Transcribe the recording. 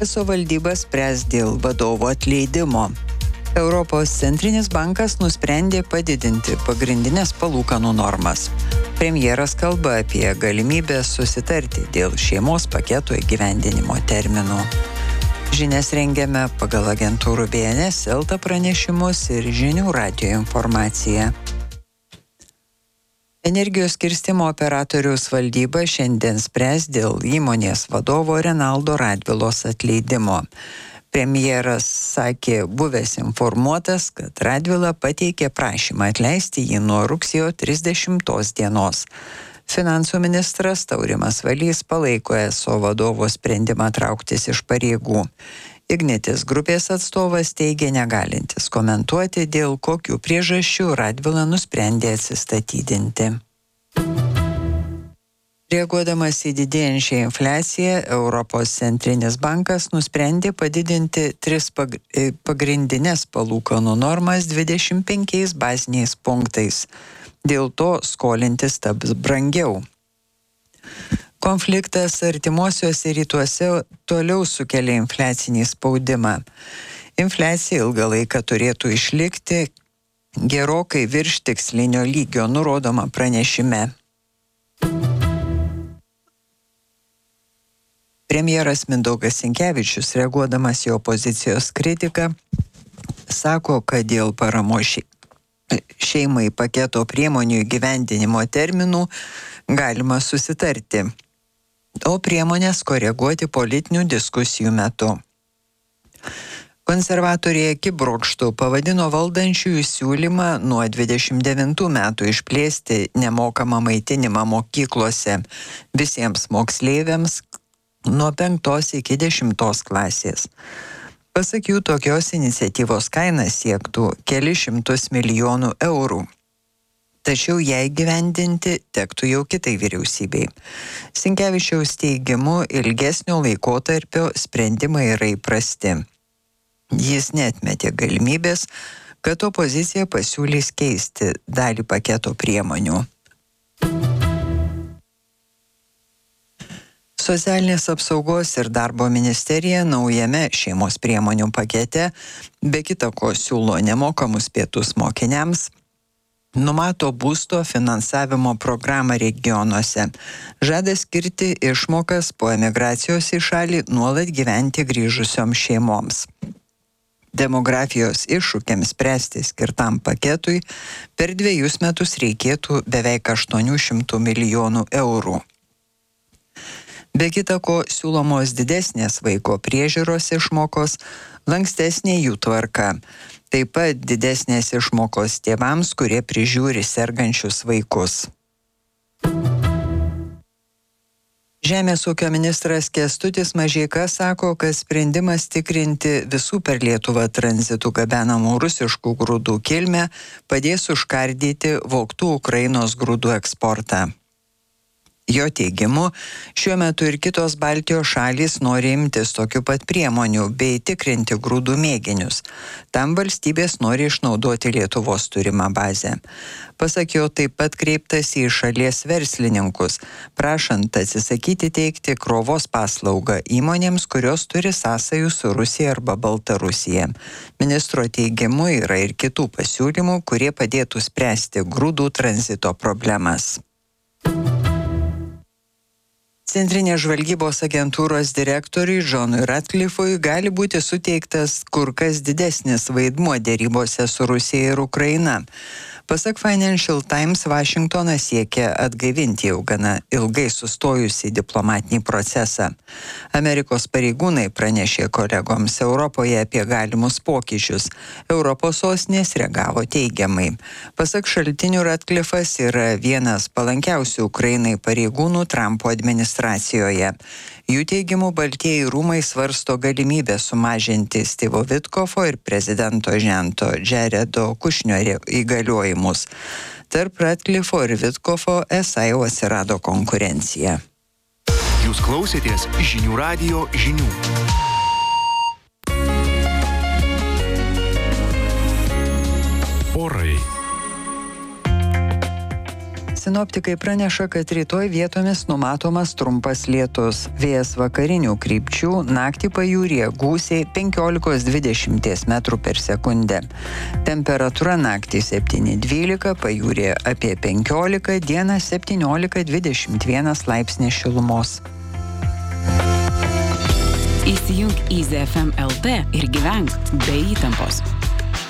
ESO valdyba spręs dėl vadovo atleidimo. Europos centrinis bankas nusprendė padidinti pagrindinės palūkanų normas. Premjeras kalba apie galimybę susitarti dėl šeimos paketo įgyvendinimo terminų. Žinias rengiame pagal agentūrų BNS Elta pranešimus ir Žinių radijo informaciją. Energijos skirstymo operatoriaus valdyba šiandien spręs dėl įmonės vadovo Renaldo Radvilos atleidimo. Premjeras sakė, buvęs informuotas, kad Radvila pateikė prašymą atleisti jį nuo rugsėjo 30 dienos. Finansų ministras Taurimas Valys palaiko ESO vadovo sprendimą trauktis iš pareigų. Ignitis grupės atstovas teigia negalintis komentuoti, dėl kokių priežasčių Radvila nusprendė atsistatydinti. Reaguodamas į didėjančią infliaciją, Europos centrinis bankas nusprendė padidinti 3 pagrindinės palūkanų normas 25 baziniais punktais. Dėl to skolintis taps brangiau. Konfliktas artimuosiuose rytuose toliau sukelia infliacinį spaudimą. Infliacija ilgą laiką turėtų išlikti gerokai virš tikslinio lygio, nurodoma pranešime. Premjeras Mindaugas Sinkevičius, reaguodamas į opozicijos kritiką, sako, kad dėl paramos šeimai paketo priemonių įgyvendinimo terminų galima susitarti, o priemonės koreguoti politinių diskusijų metu. Konservatoriai akibrokštu pavadino valdančiųjų siūlymą nuo 29 metų išplėsti nemokamą maitinimą mokyklose visiems moksleiviams nuo 5 iki 10 klasės. Pasak jų, tokios iniciatyvos kaina siektų kelius šimtus milijonų eurų. Tačiau jai gyvendinti tektų jau kitai vyriausybei. Sinkevičiaus teigimu, ilgesnio laikotarpio sprendimai yra įprasti. Jis neatmetė galimybės, kad opozicija pasiūlys keisti dalį paketo priemonių. Socialinės apsaugos ir darbo ministerija naujame šeimos priemonių pakete be kita ko siūlo nemokamus pietus mokiniams, numato būsto finansavimo programą regionuose, žada skirti išmokas po emigracijos į šalį nuolat gyventi grįžusioms šeimoms. Demografijos iššūkiams spręsti skirtam paketui per 2 metus reikėtų beveik 800 milijonų eurų. Be kita ko, siūlomos didesnės vaiko priežiūros išmokos, lankstesnė jų tvarka, taip pat didesnės išmokos tėvams, kurie prižiūri sergančius vaikus. Žemės ūkio ministras Kęstutis Mažeika sako, kad sprendimas tikrinti visų per Lietuvą tranzitų gabenamų rusiškų grūdų kilmę padės užkardyti vogtų Ukrainos grūdų eksportą. Jo teigimu, šiuo metu ir kitos Baltijos šalys nori imtis tokių pat priemonių bei tikrinti grūdų mėginius. Tam valstybės nori išnaudoti Lietuvos turimą bazę. Pasak jo, taip pat kreiptasi į šalies verslininkus, prašant atsisakyti teikti krovos paslaugą įmonėms, kurios turi sąsajų su Rusija arba Baltarusija. Ministro teigimu yra ir kitų pasiūlymų, kurie padėtų spręsti grūdų tranzito problemas. Centrinės žvalgybos agentūros direktoriui Džonui Ratcliffe'ui gali būti suteiktas kur kas didesnis vaidmuo derybose su Rusija ir Ukraina. Pasak Financial Times, Vašingtonas siekia atgaivinti jau gana ilgai sustojusį diplomatinį procesą. Amerikos pareigūnai pranešė kolegoms Europoje apie galimus pokyčius. Europos sostinės reagavo teigiamai. Pasak šaltinių, Ratcliffe'as yra vienas palankiausių Ukrainai pareigūnų Trumpo administracijoje. Jų teigimu, Baltieji rūmai svarsto galimybę sumažinti Stevo Vitkofo ir prezidento žento Jaredo Kušnerio įgaliojimus. Tarp Ratcliffo ir Vitkofo esą jau atsirado konkurencija. Jūs klausėtės Žinių radijo žinių. Orai. sinoptikai praneša, kad rytoj vietomis numatomas trumpas lietus. Vėjas vakarinių krypčių, naktį pajūryje gūsiai 15-20 metrų per sekundę. Temperatūra naktį 7-12, pajūryje apie 15, dieną 17-21 laipsnis šilumos. Įsijunk Easy FM LT ir gyvenk be įtampos.